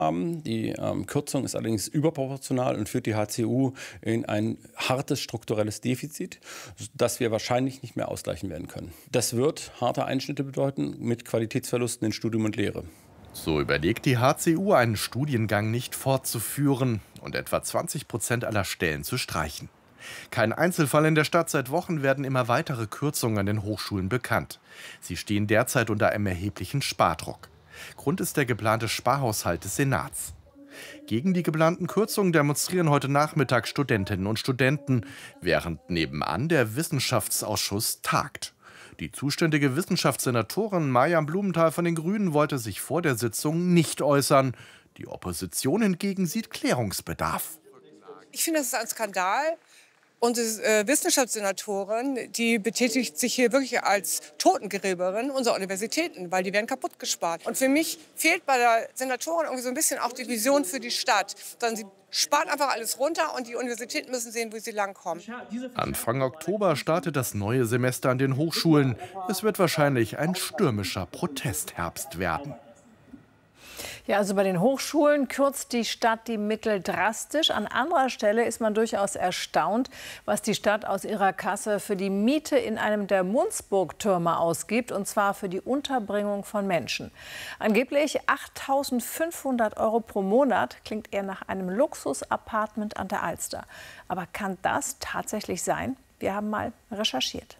haben. Die Kürzung ist allerdings überproportional und führt die HCU in ein hartes strukturelles Defizit, das wir wahrscheinlich nicht mehr ausgleichen werden können. Das wird harte Einschnitte bedeuten mit Qualitätsverlusten in Studium und Lehre. So überlegt die HCU, einen Studiengang nicht fortzuführen und etwa 20% aller Stellen zu streichen. Kein Einzelfall in der Stadt. Seit Wochen werden immer weitere Kürzungen an den Hochschulen bekannt. Sie stehen derzeit unter einem erheblichen Spardruck. Grund ist der geplante Sparhaushalt des Senats. Gegen die geplanten Kürzungen demonstrieren heute Nachmittag Studentinnen und Studenten, während nebenan der Wissenschaftsausschuss tagt. Die zuständige Wissenschaftssenatorin Maja Blumenthal von den Grünen wollte sich vor der Sitzung nicht äußern. Die Opposition hingegen sieht Klärungsbedarf. Ich finde, das ist ein Skandal. Unsere Wissenschaftssenatorin, die betätigt sich hier wirklich als Totengräberin unserer Universitäten, weil die werden kaputt gespart. Und für mich fehlt bei der Senatorin irgendwie so ein bisschen auch die Vision für die Stadt. Sondern sie spart einfach alles runter und die Universitäten müssen sehen, wo sie langkommen. Anfang Oktober startet das neue Semester an den Hochschulen. Es wird wahrscheinlich ein stürmischer Protestherbst werden. Ja, also bei den Hochschulen kürzt die Stadt die Mittel drastisch. An anderer Stelle ist man durchaus erstaunt, was die Stadt aus ihrer Kasse für die Miete in einem der Munzburg-Türme ausgibt, und zwar für die Unterbringung von Menschen. Angeblich 8.500 € pro Monat, klingt eher nach einem Luxus-Apartment an der Alster. Aber kann das tatsächlich sein? Wir haben mal recherchiert.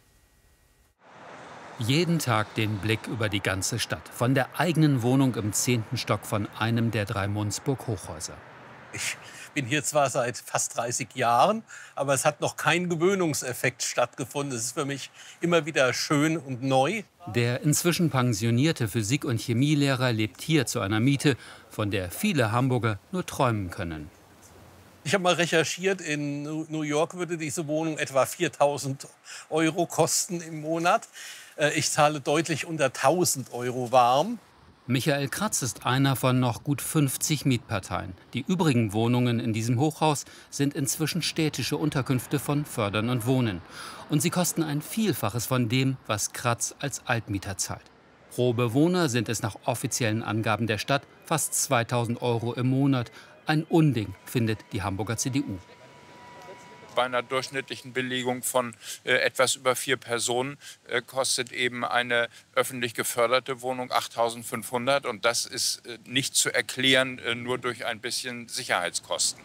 Jeden Tag den Blick über die ganze Stadt. Von der eigenen Wohnung im 10. Stock von einem der 3 Munzburg-Hochhäuser. Ich bin hier zwar seit fast 30 Jahren, aber es hat noch kein Gewöhnungseffekt stattgefunden. Es ist für mich immer wieder schön und neu. Der inzwischen pensionierte Physik- und Chemielehrer lebt hier zu einer Miete, von der viele Hamburger nur träumen können. Ich habe mal recherchiert, in New York würde diese Wohnung etwa 4.000 € kosten im Monat. Ich zahle deutlich unter 1.000 € warm. Michael Kratz ist einer von noch gut 50 Mietparteien. Die übrigen Wohnungen in diesem Hochhaus sind inzwischen städtische Unterkünfte von Fördern und Wohnen. Und sie kosten ein Vielfaches von dem, was Kratz als Altmieter zahlt. Pro Bewohner sind es nach offiziellen Angaben der Stadt fast 2.000 € im Monat. Ein Unding, findet die Hamburger CDU. Bei einer durchschnittlichen Belegung von etwas über 4 Personen kostet eben eine öffentlich geförderte Wohnung 8.500 €. Und das ist nicht zu erklären nur durch ein bisschen Sicherheitskosten.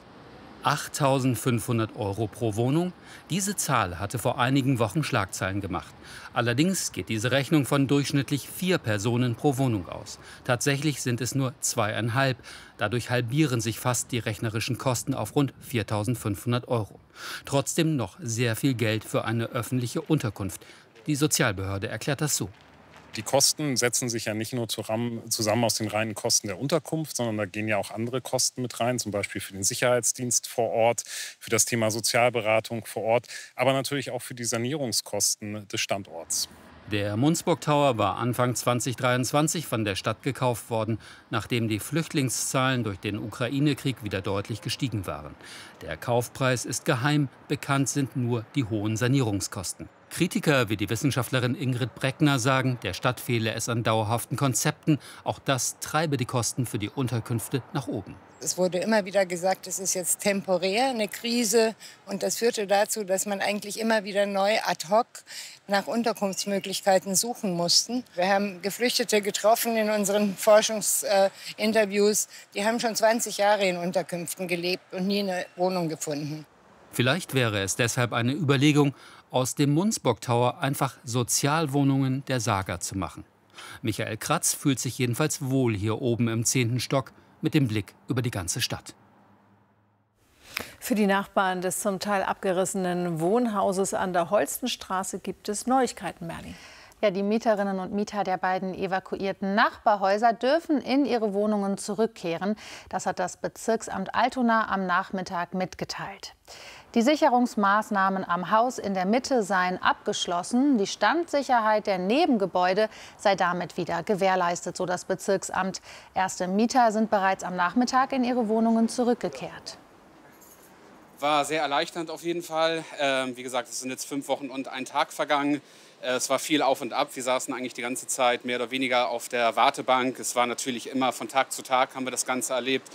8.500 € pro Wohnung? Diese Zahl hatte vor einigen Wochen Schlagzeilen gemacht. Allerdings geht diese Rechnung von durchschnittlich 4 Personen pro Wohnung aus. Tatsächlich sind es nur 2,5. Dadurch halbieren sich fast die rechnerischen Kosten auf rund 4.500 €. Trotzdem noch sehr viel Geld für eine öffentliche Unterkunft. Die Sozialbehörde erklärt das so. Die Kosten setzen sich ja nicht nur zusammen aus den reinen Kosten der Unterkunft, sondern da gehen ja auch andere Kosten mit rein, zum Beispiel für den Sicherheitsdienst vor Ort, für das Thema Sozialberatung vor Ort, aber natürlich auch für die Sanierungskosten des Standorts. Der Munzburg Tower war Anfang 2023 von der Stadt gekauft worden, nachdem die Flüchtlingszahlen durch den Ukraine-Krieg wieder deutlich gestiegen waren. Der Kaufpreis ist geheim, bekannt sind nur die hohen Sanierungskosten. Kritiker wie die Wissenschaftlerin Ingrid Breckner sagen, der Stadt fehle es an dauerhaften Konzepten. Auch das treibe die Kosten für die Unterkünfte nach oben. Es wurde immer wieder gesagt, es ist jetzt temporär eine Krise. Und das führte dazu, dass man eigentlich immer wieder neu ad hoc nach Unterkunftsmöglichkeiten suchen mussten. Wir haben Geflüchtete getroffen in unseren Forschungsinterviews. Die haben schon 20 Jahre in Unterkünften gelebt und nie eine Wohnung gefunden. Vielleicht wäre es deshalb eine Überlegung, aus dem Munzburg Tower einfach Sozialwohnungen der Saga zu machen. Michael Kratz fühlt sich jedenfalls wohl hier oben im 10. Stock mit dem Blick über die ganze Stadt. Für die Nachbarn des zum Teil abgerissenen Wohnhauses an der Holstenstraße gibt es Neuigkeiten, Merlin. Ja, die Mieterinnen und Mieter der beiden evakuierten Nachbarhäuser dürfen in ihre Wohnungen zurückkehren. Das hat das Bezirksamt Altona am Nachmittag mitgeteilt. Die Sicherungsmaßnahmen am Haus in der Mitte seien abgeschlossen. Die Standsicherheit der Nebengebäude sei damit wieder gewährleistet, so das Bezirksamt. Erste Mieter sind bereits am Nachmittag in ihre Wohnungen zurückgekehrt. War sehr erleichternd auf jeden Fall. Wie gesagt, es sind jetzt 5 Wochen und ein Tag vergangen. Es war viel auf und ab. Wir saßen eigentlich die ganze Zeit mehr oder weniger auf der Wartebank. Es war natürlich immer von Tag zu Tag haben wir das Ganze erlebt.